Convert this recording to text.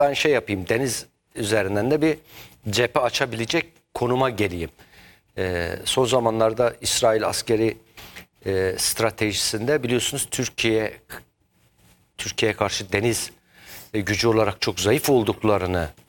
ben şey yapayım, deniz üzerinden de bir cephe açabilecek konuma geleyim. Son zamanlarda İsrail askeri stratejisinde biliyorsunuz Türkiye'ye karşı deniz gücü olarak çok zayıf olduklarını